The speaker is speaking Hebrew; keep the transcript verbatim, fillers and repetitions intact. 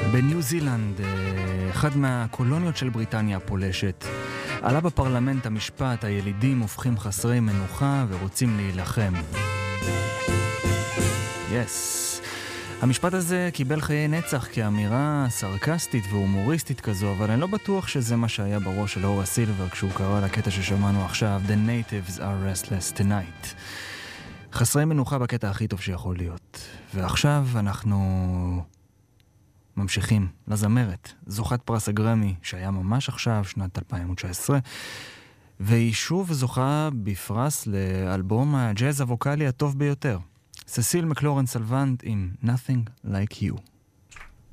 בניו זילנד, אחד מהקולוניות של בריטניה הפולשת, עלה בפרלמנט המשפט, הילידים הופכים חסרי מנוחה ורוצים להילחם. יס. המשפט הזה קיבל חיי נצח כאמירה סרקסטית והומוריסטית כזו, אבל אני לא בטוח שזה מה שהיה בראש של הורה סילבר כשהוא קרא לקטע ששמענו עכשיו, The natives are restless tonight. חסרי מנוחה בקטע הכי טוב שיכול להיות. ועכשיו אנחנו ממשיכים לזמרת, זוכת פרס הגרמי שהיה ממש עכשיו, שנת אלפיים תשע עשרה, והיא שוב זוכה בפרס לאלבום הג'אז הווקלי הטוב ביותר. ססיל מקלורן סלוונט עם Nothing Like You.